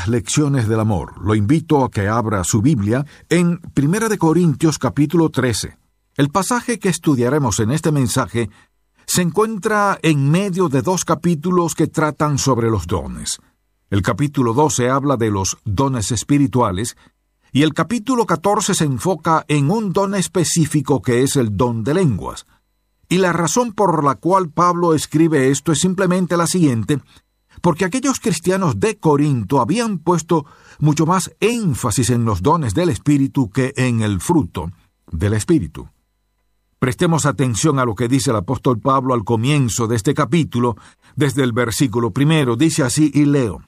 las lecciones del amor. Lo invito a que abra su Biblia en 1 Corintios capítulo 13. El pasaje que estudiaremos en este mensaje se encuentra en medio de dos capítulos que tratan sobre los dones. El capítulo 12 habla de los dones espirituales y el capítulo 14 se enfoca en un don específico que es el don de lenguas. Y la razón por la cual Pablo escribe esto es simplemente la siguiente: porque aquellos cristianos de Corinto habían puesto mucho más énfasis en los dones del Espíritu que en el fruto del Espíritu. Prestemos atención a lo que dice el apóstol Pablo al comienzo de este capítulo, desde el versículo 1, dice así, y leo: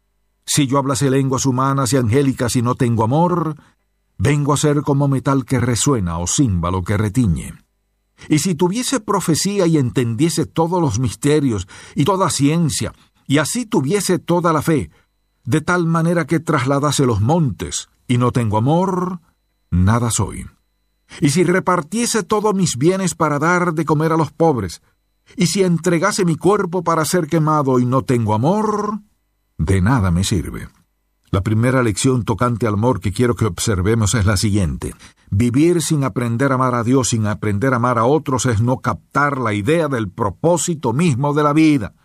Si yo hablase lenguas humanas y angélicas y no tengo amor, vengo a ser como metal que resuena o címbalo que retiñe. Y si tuviese profecía y entendiese todos los misterios y toda ciencia, y así tuviese toda la fe, de tal manera que trasladase los montes, y no tengo amor, nada soy. Y si repartiese todos mis bienes para dar de comer a los pobres, y si entregase mi cuerpo para ser quemado y no tengo amor, de nada me sirve. La primera lección tocante al amor que quiero que observemos es la siguiente: vivir sin aprender a amar a Dios, sin aprender a amar a otros, es no captar la idea del propósito mismo de la vida.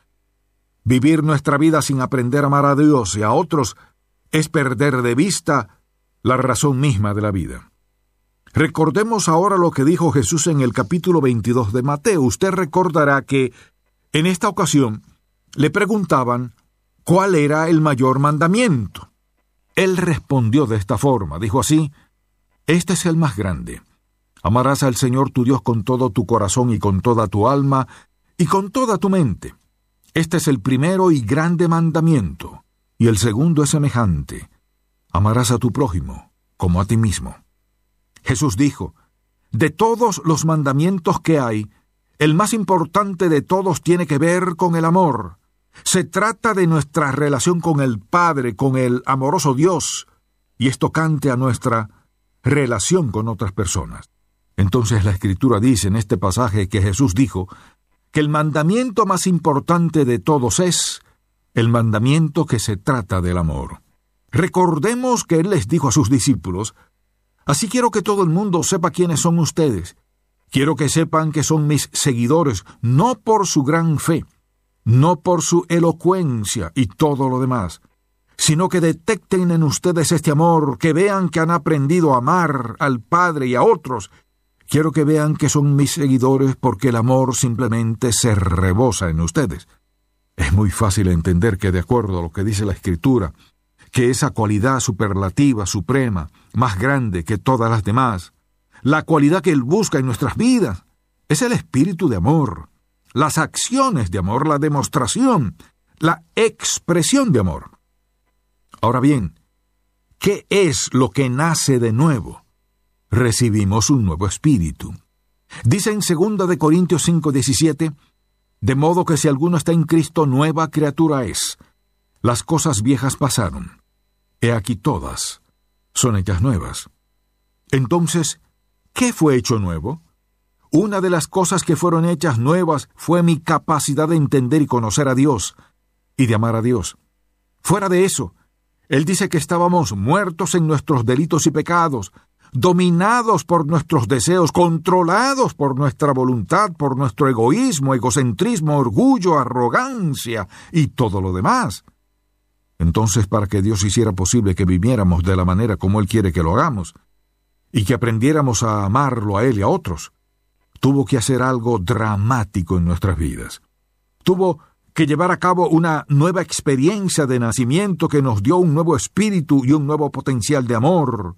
Vivir nuestra vida sin aprender a amar a Dios y a otros es perder de vista la razón misma de la vida. Recordemos ahora lo que dijo Jesús en el capítulo 22 de Mateo. Usted recordará que en esta ocasión le preguntaban cuál era el mayor mandamiento. Él respondió de esta forma, dijo así: Este es el más grande. Amarás al Señor tu Dios con todo tu corazón y con toda tu alma y con toda tu mente. Este es el primero y grande mandamiento, y el segundo es semejante: amarás a tu prójimo como a ti mismo. Jesús dijo: de todos los mandamientos que hay, el más importante de todos tiene que ver con el amor. Se trata de nuestra relación con el Padre, con el amoroso Dios, y es tocante a nuestra relación con otras personas. Entonces la Escritura dice en este pasaje que Jesús dijo que el mandamiento más importante de todos es el mandamiento que se trata del amor. Recordemos que Él les dijo a sus discípulos: Así quiero que todo el mundo sepa quiénes son ustedes. Quiero que sepan que son mis seguidores, no por su gran fe, no por su elocuencia y todo lo demás, sino que detecten en ustedes este amor, que vean que han aprendido a amar al Padre y a otros. Quiero que vean que son mis seguidores porque el amor simplemente se rebosa en ustedes. Es muy fácil entender que, de acuerdo a lo que dice la Escritura, que esa cualidad superlativa, suprema, más grande que todas las demás, la cualidad que Él busca en nuestras vidas, es el espíritu de amor, las acciones de amor, la demostración, la expresión de amor. Ahora bien, ¿qué es lo que nace de nuevo? Recibimos un nuevo espíritu. Dice en 2 Corintios 5:17, de modo que si alguno está en Cristo, nueva criatura es. Las cosas viejas pasaron. He aquí todas son hechas nuevas. Entonces, ¿qué fue hecho nuevo? Una de las cosas que fueron hechas nuevas fue mi capacidad de entender y conocer a Dios y de amar a Dios. Fuera de eso, Él dice que estábamos muertos en nuestros delitos y pecados, dominados por nuestros deseos, controlados por nuestra voluntad, por nuestro egoísmo, egocentrismo, orgullo, arrogancia y todo lo demás. Entonces, para que Dios hiciera posible que viviéramos de la manera como Él quiere que lo hagamos, y que aprendiéramos a amarlo a Él y a otros, tuvo que hacer algo dramático en nuestras vidas. Tuvo que llevar a cabo una nueva experiencia de nacimiento que nos dio un nuevo espíritu y un nuevo potencial de amor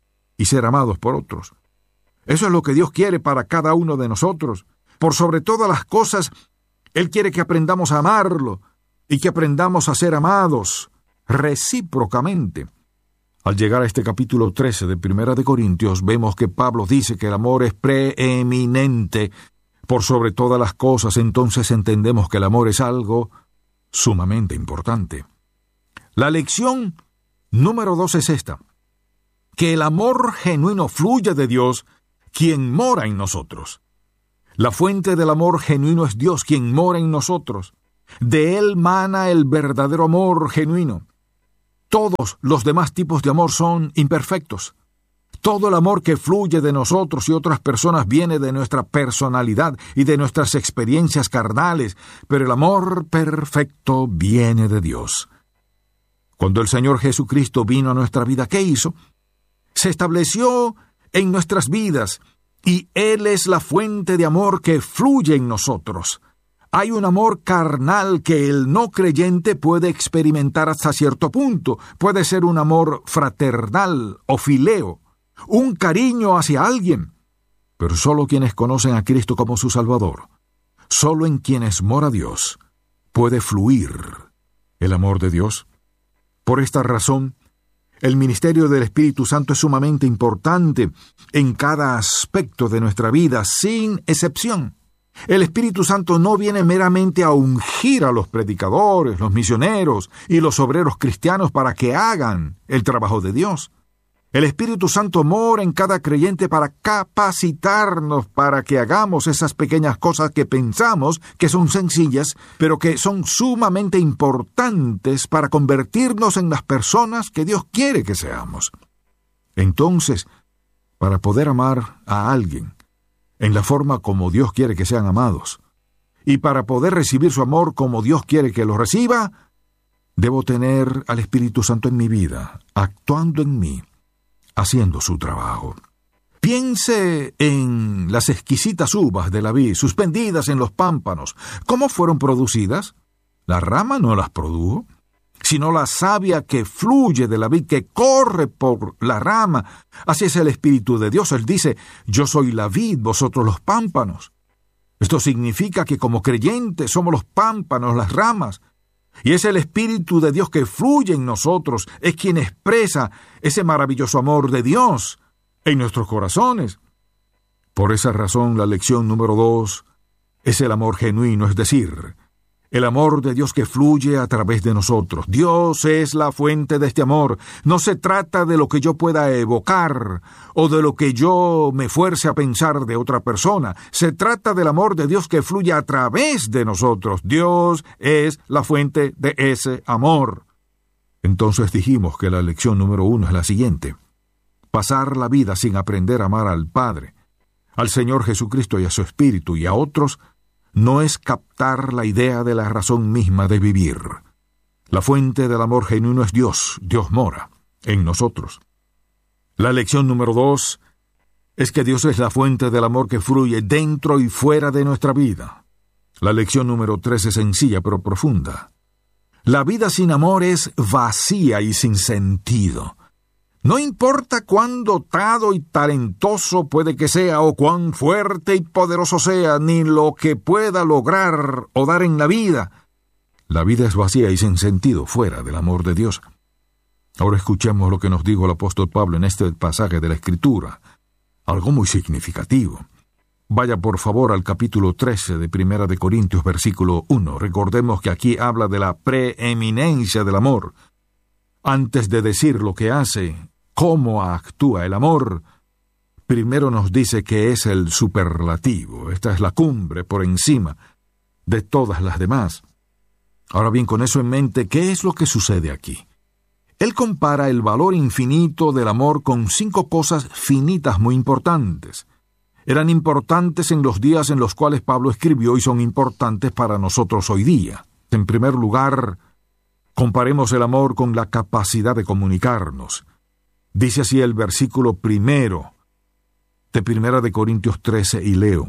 y ser amados por otros. Eso es lo que Dios quiere para cada uno de nosotros. Por sobre todas las cosas, Él quiere que aprendamos a amarlo y que aprendamos a ser amados recíprocamente. Al llegar a este capítulo 13 de 1 Corintios, vemos que Pablo dice que el amor es preeminente por sobre todas las cosas. Entonces entendemos que el amor es algo sumamente importante. La lección número 2 es esta: que el amor genuino fluye de Dios, quien mora en nosotros. La fuente del amor genuino es Dios, quien mora en nosotros. De Él mana el verdadero amor genuino. Todos los demás tipos de amor son imperfectos. Todo el amor que fluye de nosotros y otras personas viene de nuestra personalidad y de nuestras experiencias carnales, pero el amor perfecto viene de Dios. Cuando el Señor Jesucristo vino a nuestra vida, ¿qué hizo? Se estableció en nuestras vidas, y Él es la fuente de amor que fluye en nosotros. Hay un amor carnal que el no creyente puede experimentar hasta cierto punto. Puede ser un amor fraternal o fileo, un cariño hacia alguien. Pero solo quienes conocen a Cristo como su Salvador, solo en quienes mora Dios, puede fluir el amor de Dios. Por esta razón, el ministerio del Espíritu Santo es sumamente importante en cada aspecto de nuestra vida, sin excepción. El Espíritu Santo no viene meramente a ungir a los predicadores, los misioneros y los obreros cristianos para que hagan el trabajo de Dios. El Espíritu Santo mora en cada creyente para capacitarnos para que hagamos esas pequeñas cosas que pensamos que son sencillas, pero que son sumamente importantes para convertirnos en las personas que Dios quiere que seamos. Entonces, para poder amar a alguien en la forma como Dios quiere que sean amados, y para poder recibir su amor como Dios quiere que lo reciba, debo tener al Espíritu Santo en mi vida, actuando en mí, haciendo su trabajo. Piense en las exquisitas uvas de la vid suspendidas en los pámpanos. ¿Cómo fueron producidas? La rama no las produjo, sino la savia que fluye de la vid, que corre por la rama. Así es el Espíritu de Dios. Él dice: yo soy la vid, vosotros los pámpanos. Esto significa que como creyentes somos los pámpanos, las ramas. Y es el Espíritu de Dios que fluye en nosotros, es quien expresa ese maravilloso amor de Dios en nuestros corazones. Por esa razón, la lección número 2 es el amor genuino, es decir, el amor de Dios que fluye a través de nosotros. Dios es la fuente de este amor. No se trata de lo que yo pueda evocar o de lo que yo me fuerce a pensar de otra persona. Se trata del amor de Dios que fluye a través de nosotros. Dios es la fuente de ese amor. Entonces dijimos que la lección número 1 es la siguiente: pasar la vida sin aprender a amar al Padre, al Señor Jesucristo y a su Espíritu y a otros, no es captar la idea de la razón misma de vivir. La fuente del amor genuino es Dios. Dios mora en nosotros. La lección número 2 es que Dios es la fuente del amor que fluye dentro y fuera de nuestra vida. La lección número 3 es sencilla pero profunda. La vida sin amor es vacía y sin sentido. No importa cuán dotado y talentoso puede que sea, o cuán fuerte y poderoso sea, ni lo que pueda lograr o dar en la vida es vacía y sin sentido fuera del amor de Dios. Ahora escuchemos lo que nos dijo el apóstol Pablo en este pasaje de la Escritura, algo muy significativo. Vaya por favor al capítulo 13 de Primera de Corintios, versículo 1. Recordemos que aquí habla de la preeminencia del amor. Antes de decir lo que hace, cómo actúa el amor, primero nos dice que es el superlativo. Esta es la cumbre por encima de todas las demás. Ahora bien, con eso en mente, ¿qué es lo que sucede aquí? Él compara el valor infinito del amor con 5 cosas finitas muy importantes. Eran importantes en los días en los cuales Pablo escribió y son importantes para nosotros hoy día. En primer lugar, comparemos el amor con la capacidad de comunicarnos. Dice así el versículo 1 de Primera de Corintios 13, y leo: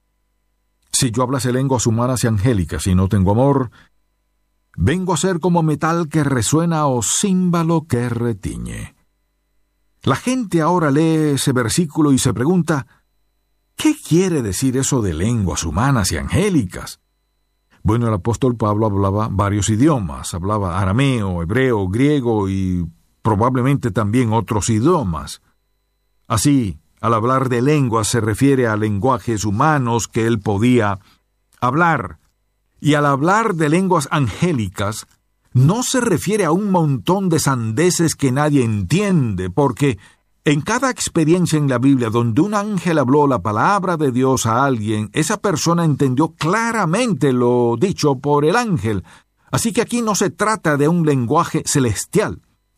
si yo hablase lenguas humanas y angélicas y no tengo amor, vengo a ser como metal que resuena o címbalo que retiñe. La gente ahora lee ese versículo y se pregunta: ¿qué quiere decir eso de lenguas humanas y angélicas? Bueno, el apóstol Pablo hablaba varios idiomas, hablaba arameo, hebreo, griego y probablemente también otros idiomas. Así, al hablar de lenguas se refiere a lenguajes humanos que él podía hablar. Y al hablar de lenguas angélicas, no se refiere a un montón de sandeces que nadie entiende, porque en cada experiencia en la Biblia donde un ángel habló la palabra de Dios a alguien, esa persona entendió claramente lo dicho por el ángel. Así que aquí no se trata de un lenguaje celestial,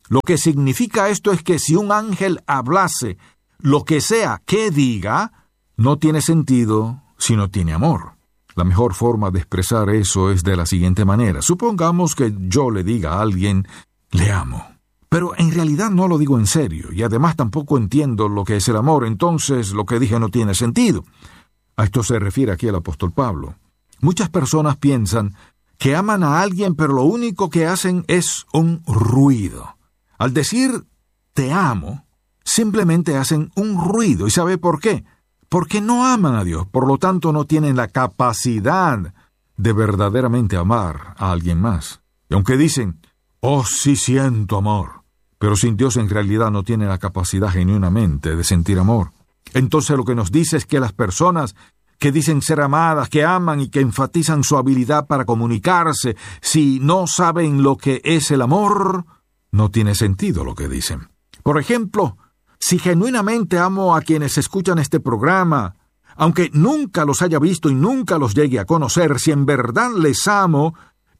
Lo que significa esto es que si un ángel hablase, lo que sea que diga, no tiene sentido si no tiene amor. La mejor forma de expresar eso es de la siguiente manera. Supongamos que yo le diga a alguien, le amo. Pero en realidad no lo digo en serio, y además tampoco entiendo lo que es el amor, entonces lo que dije no tiene sentido. A esto se refiere aquí el apóstol Pablo. Muchas personas piensan que aman a alguien, pero lo único que hacen es un ruido. Al decir te amo, simplemente hacen un ruido. ¿Y sabe por qué? Porque no aman a Dios, por lo tanto no tienen la capacidad de verdaderamente amar a alguien más. Y aunque dicen, oh, sí siento amor, pero sin Dios en realidad no tienen la capacidad genuinamente de sentir amor. Entonces lo que nos dice es que las personas que dicen ser amadas, que aman y que enfatizan su habilidad para comunicarse, si no saben lo que es el amor, no tiene sentido lo que dicen. Por ejemplo, si genuinamente amo a quienes escuchan este programa, aunque nunca los haya visto y nunca los llegue a conocer, si en verdad les amo,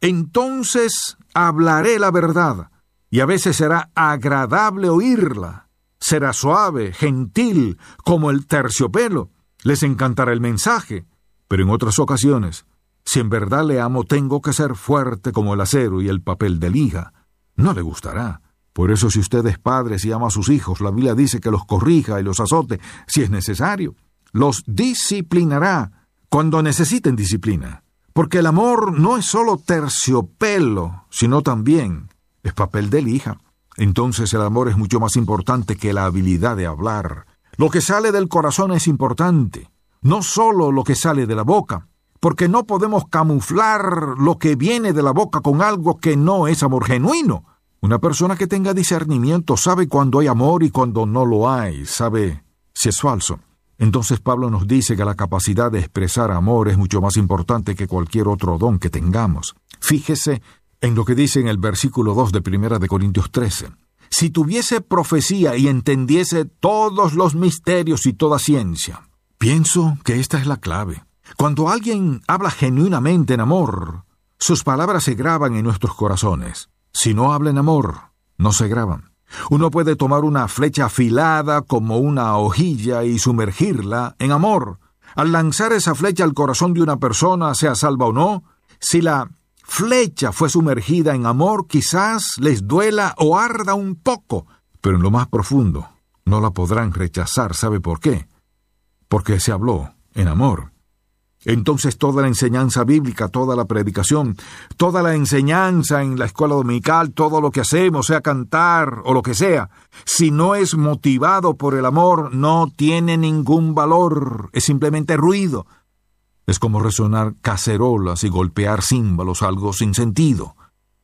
entonces hablaré la verdad, y a veces será agradable oírla. Será suave, gentil, como el terciopelo. Les encantará el mensaje, pero en otras ocasiones, si en verdad le amo, tengo que ser fuerte como el acero y el papel de lija. No le gustará. Por eso, si usted es padre y ama a sus hijos, la Biblia dice que los corrija y los azote si es necesario. Los disciplinará cuando necesiten disciplina. Porque el amor no es solo terciopelo, sino también es papel de lija. Entonces el amor es mucho más importante que la habilidad de hablar. Lo que sale del corazón es importante, no solo lo que sale de la boca, porque no podemos camuflar lo que viene de la boca con algo que no es amor genuino. Una persona que tenga discernimiento sabe cuando hay amor y cuando no lo hay, sabe si es falso. Entonces Pablo nos dice que la capacidad de expresar amor es mucho más importante que cualquier otro don que tengamos. Fíjese en lo que dice en el versículo 2 de 1 de Corintios 13. Si tuviese profecía y entendiese todos los misterios y toda ciencia. Pienso que esta es la clave. Cuando alguien habla genuinamente en amor, sus palabras se graban en nuestros corazones. Si no habla en amor, no se graban. Uno puede tomar una flecha afilada como una hojilla y sumergirla en amor. Al lanzar esa flecha al corazón de una persona, sea salva o no, si la flecha fue sumergida en amor, quizás les duela o arda un poco, pero en lo más profundo no la podrán rechazar. ¿Sabe por qué? Porque se habló en amor. Entonces toda la enseñanza bíblica, toda la predicación, toda la enseñanza en la escuela dominical, todo lo que hacemos, sea cantar o lo que sea, si no es motivado por el amor, no tiene ningún valor, es simplemente ruido. Es como resonar cacerolas y golpear címbalos, algo sin sentido.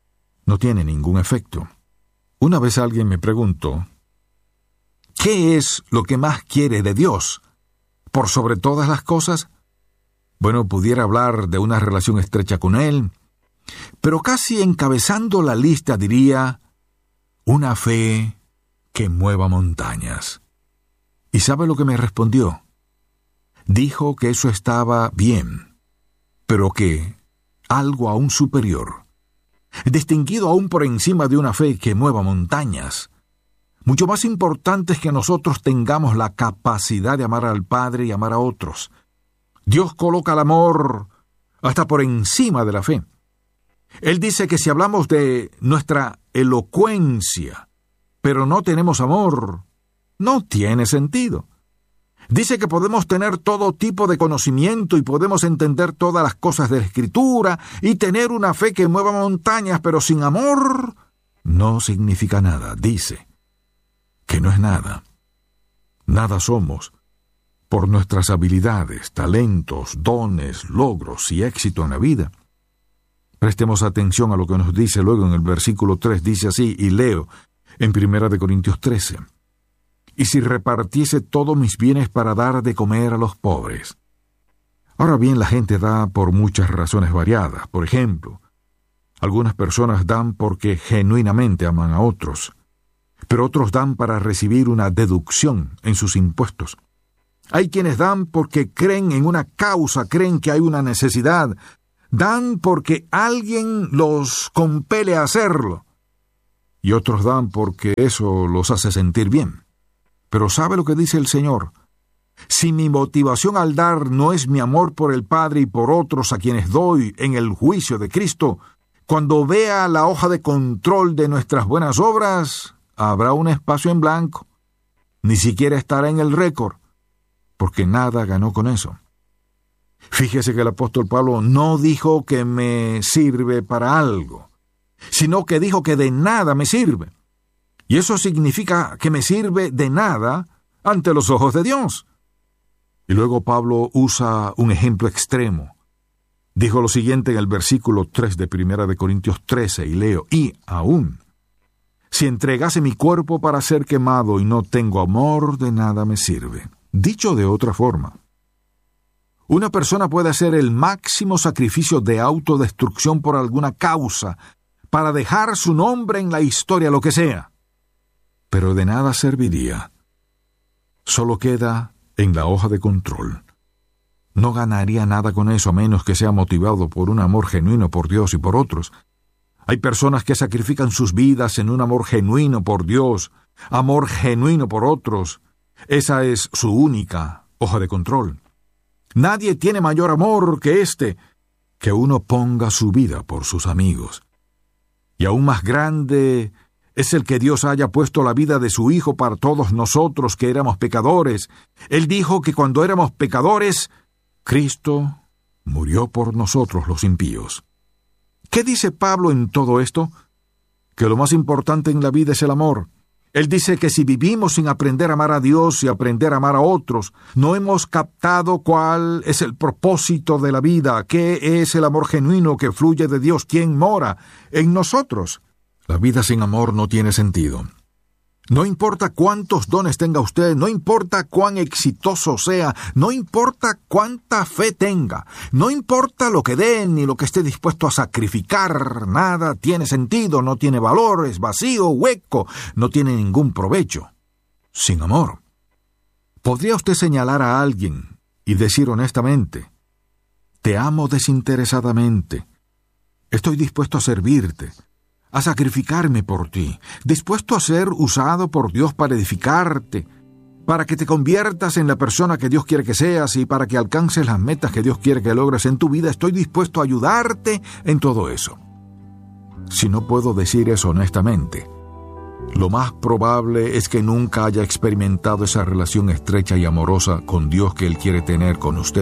No tiene ningún efecto. Una vez alguien me preguntó, ¿qué es lo que más quiere de Dios? ¿Por sobre todas las cosas? Bueno, pudiera hablar de una relación estrecha con Él, pero casi encabezando la lista diría, una fe que mueva montañas. ¿Y sabe lo que me respondió? Dijo que eso estaba bien, pero que algo aún superior, distinguido aún por encima de una fe que mueva montañas, mucho más importante es que nosotros tengamos la capacidad de amar al Padre y amar a otros. Dios coloca el amor hasta por encima de la fe. Él dice que si hablamos de nuestra elocuencia, pero no tenemos amor, no tiene sentido. Dice que podemos tener todo tipo de conocimiento y podemos entender todas las cosas de la Escritura y tener una fe que mueva montañas, pero sin amor no significa nada. Dice que no es nada. Nada somos por nuestras habilidades, talentos, dones, logros y éxito en la vida. Prestemos atención a lo que nos dice luego en el versículo 3, dice así, y leo en 1 Corintios 13. Y si repartiese todos mis bienes para dar de comer a los pobres. Ahora bien, la gente da por muchas razones variadas. Por ejemplo, algunas personas dan porque genuinamente aman a otros, pero otros dan para recibir una deducción en sus impuestos. Hay quienes dan porque creen en una causa, creen que hay una necesidad. Dan porque alguien los compele a hacerlo. y otros dan porque eso los hace sentir bien. Pero ¿sabe lo que dice el Señor? Si mi motivación al dar no es mi amor por el Padre y por otros a quienes doy en el juicio de Cristo, cuando vea la hoja de control de nuestras buenas obras, habrá un espacio en blanco. Ni siquiera estará en el récord, porque nada ganó con eso. Fíjese que el apóstol Pablo no dijo que me sirve para algo, sino que dijo que de nada me sirve. Y eso significa que me sirve de nada ante los ojos de Dios. Y luego Pablo usa un ejemplo extremo. Dijo lo siguiente en el versículo 3 de 1 de Corintios 13, y leo: y aún, si entregase mi cuerpo para ser quemado y no tengo amor, de nada me sirve. Dicho de otra forma, una persona puede hacer el máximo sacrificio de autodestrucción por alguna causa, para dejar su nombre en la historia, lo que sea. Pero de nada serviría. Solo queda en la hoja de control. No ganaría nada con eso a menos que sea motivado por un amor genuino por Dios y por otros. Hay personas que sacrifican sus vidas en un amor genuino por Dios, amor genuino por otros. Esa es su única hoja de control. Nadie tiene mayor amor que que uno ponga su vida por sus amigos. Y aún más grande es el que Dios haya puesto la vida de su Hijo para todos nosotros que éramos pecadores. Él dijo que cuando éramos pecadores, Cristo murió por nosotros los impíos. ¿Qué dice Pablo en todo esto? Que lo más importante en la vida es el amor. Él dice que si vivimos sin aprender a amar a Dios y aprender a amar a otros, no hemos captado cuál es el propósito de la vida, qué es el amor genuino que fluye de Dios, quién mora en nosotros. La vida sin amor no tiene sentido. No importa cuántos dones tenga usted, no importa cuán exitoso sea, no importa cuánta fe tenga, no importa lo que dé ni lo que esté dispuesto a sacrificar, nada tiene sentido, no tiene valor, es vacío, hueco, no tiene ningún provecho. Sin amor. ¿Podría usted señalar a alguien y decir honestamente: te amo desinteresadamente, estoy dispuesto a servirte, a sacrificarme por ti, dispuesto a ser usado por Dios para edificarte, para que te conviertas en la persona que Dios quiere que seas y para que alcances las metas que Dios quiere que logres en tu vida? Estoy dispuesto a ayudarte en todo eso. Si no puedo decir eso honestamente, lo más probable es que nunca haya experimentado esa relación estrecha y amorosa con Dios que Él quiere tener con usted.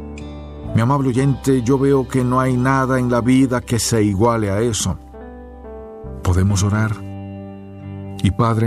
Mi amable oyente, yo veo que no hay nada en la vida que se iguale a eso. ¿Podemos orar? Y Padre,